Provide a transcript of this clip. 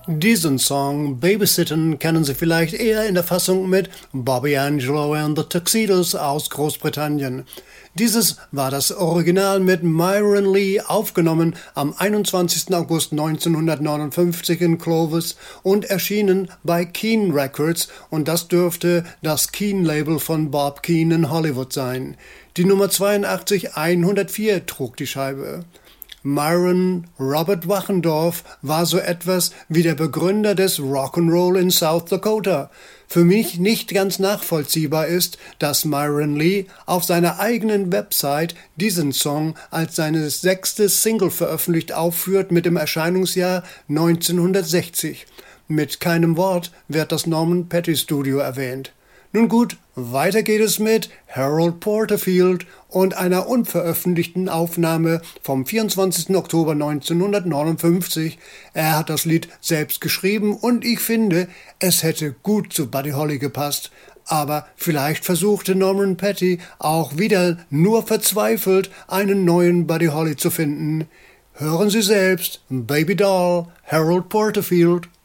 Diesen Song Babysitten kennen Sie vielleicht eher in der Fassung mit Bobby Angelo and the Tuxedos aus Großbritannien. Dieses war das Original mit Myron Lee aufgenommen am 21. August 1959 in Clovis und erschienen bei Keane Records, und das dürfte das Keane-Label von Bob Keane in Hollywood sein. Die Nummer 82104 trug die Scheibe. Myron Robert Wachendorf war so etwas wie der Begründer des Rock'n'Roll in South Dakota. Für mich nicht ganz nachvollziehbar ist, dass Myron Lee auf seiner eigenen Website diesen Song als seine 6. Single veröffentlicht aufführt mit dem Erscheinungsjahr 1960. Mit keinem Wort wird das Norman Petty Studio erwähnt. Nun gut, weiter geht es mit Harold Porterfield und einer unveröffentlichten Aufnahme vom 24. Oktober 1959. Er hat das Lied selbst geschrieben und ich finde, es hätte gut zu Buddy Holly gepasst. Aber vielleicht versuchte Norman Petty auch wieder nur verzweifelt, einen neuen Buddy Holly zu finden. Hören Sie selbst, Baby Doll, Harold Porterfield.